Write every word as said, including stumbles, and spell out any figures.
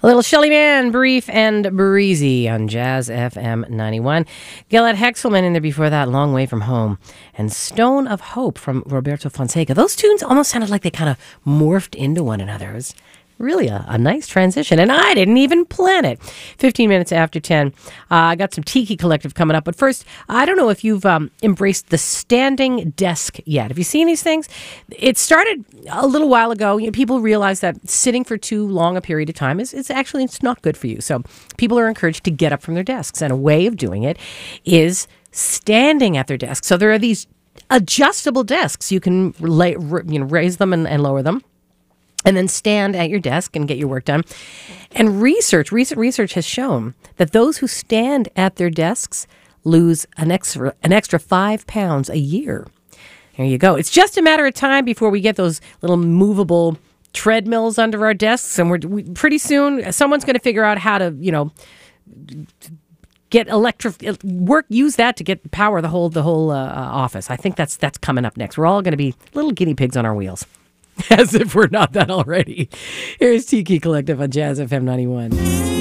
A little Shelly Manne, Brief and Breezy on Jazz F M ninety-one. Gillette Hexelman in there before that, Long Way From Home. And Stone of Hope from Roberto Fonseca. Those tunes almost sounded like they kind of morphed into one another. It was really a, a nice transition, and I didn't even plan it. fifteen minutes after ten. Uh, I got some Tiki Collective coming up, but first, I don't know if you've um, embraced the standing desk yet. Have you seen these things? It started a little while ago. You know, people realized that sitting for too long a period of time is, is actually it's not good for you. So people are encouraged to get up from their desks, and a way of doing it is standing at their desk. So there are these adjustable desks. You can lay, you know, raise them and, and lower them, and then stand at your desk and get your work done. And research, recent research has shown that those who stand at their desks lose an extra, an extra five pounds a year. There you go. It's just a matter of time before we get those little movable treadmills under our desks, and we're we, pretty soon someone's going to figure out how to, you know, get electric work, use that to get power the whole the whole uh, office. I think that's that's coming up next. We're all going to be little guinea pigs on our wheels. As if we're not that already. Here's Tiki Collective on Jazz F M ninety-one.